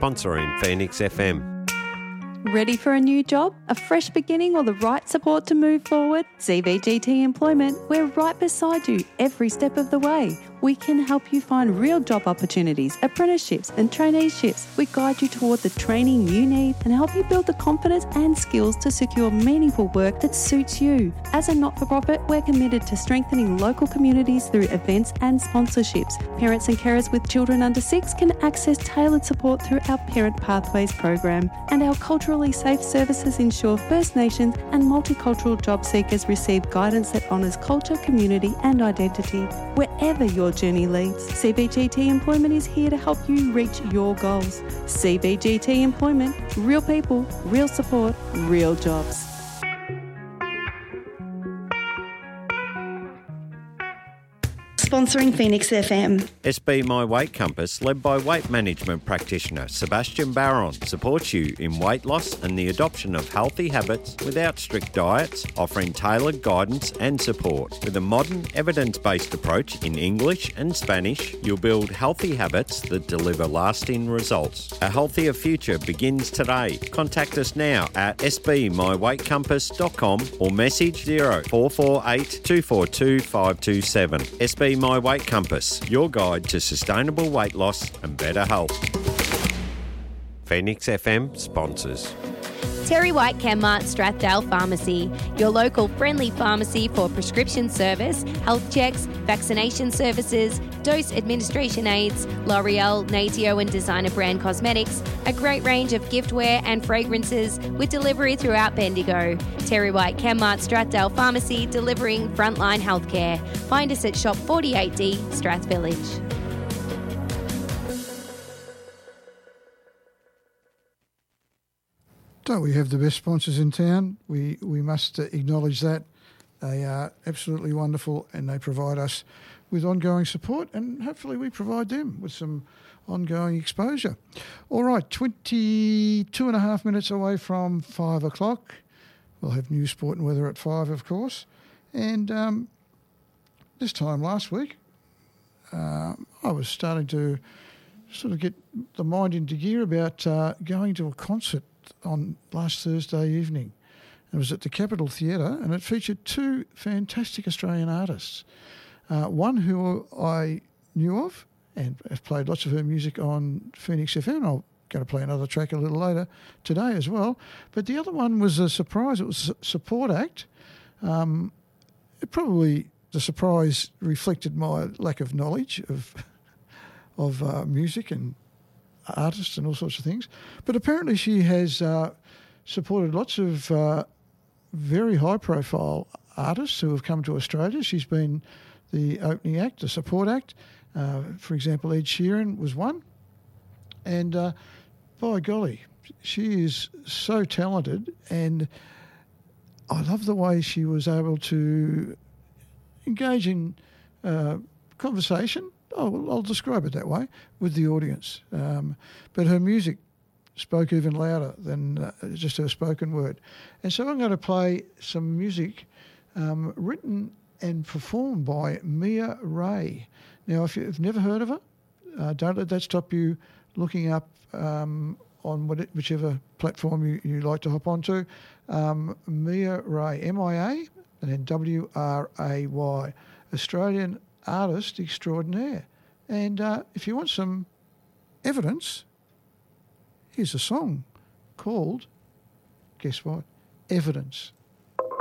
sponsoring Phoenix FM. Ready for a new job, a fresh beginning or the right support to move forward? CBGT Employment, we're right beside you every step of the way. We can help you find real job opportunities, apprenticeships and traineeships. We guide you toward the training you need and help you build the confidence and skills to secure meaningful work that suits you. As a not-for-profit, we're committed to strengthening local communities through events and sponsorships. Parents and carers with children under 6 can access tailored support through our Parent Pathways program, and our culturally safe services ensure First Nations and multicultural job seekers receive guidance that honours culture, community and identity. Wherever your journey leads, CBGT Employment is here to help you reach your goals. CBGT Employment, real people, real support, real jobs. Sponsoring Phoenix FM. SB My Weight Compass, led by weight management practitioner Sebastian Barron, supports you in weight loss and the adoption of healthy habits without strict diets, offering tailored guidance and support. With a modern, evidence-based approach in English and Spanish, you'll build healthy habits that deliver lasting results. A healthier future begins today. Contact us now at sbmyweightcompass.com or message 0448 242 527. SB My Weight Compass, your guide to sustainable weight loss and better health. Phoenix FM sponsors. Terry White Chemmart Strathdale Pharmacy, your local friendly pharmacy for prescription service, health checks, vaccination services, dose administration aids, L'Oreal, Natio and designer brand cosmetics, a great range of giftware and fragrances with delivery throughout Bendigo. Terry White Chemmart Strathdale Pharmacy, delivering frontline healthcare. Find us at Shop 48D, Strath Village. Don't we have the best sponsors in town? We must acknowledge that. They are absolutely wonderful and they provide us with ongoing support, and hopefully we provide them with some ongoing exposure. All right, 22 and a half minutes away from 5 o'clock. We'll have news, sport and weather at 5, of course. And this time last week, I was starting to sort of get the mind into gear about going to a concert on last Thursday evening. It was at the Capitol Theatre and it featured 2 fantastic Australian artists. One who I knew of and have played lots of her music on Phoenix FM. I'm going to play another track a little later today as well. But the other one was a surprise. It was a support act. The surprise reflected my lack of knowledge of music and artists and all sorts of things. But apparently she has supported lots of very high-profile artists who have come to Australia. She's been the opening act, the support act. For example, Ed Sheeran was one. And by golly, she is so talented, and I love the way she was able to engage in conversation. I'll describe it that way, with the audience. But her music spoke even louder than just her spoken word. And so I'm going to play some music written and performed by Mia Ray. Now, if you've never heard of her, don't let that stop you looking up on whichever platform you like to hop onto. Mia Ray, M-I-A, and then W-R-A-Y, Australian artist extraordinaire. And if you want some evidence, here's a song called, guess what? Evidence.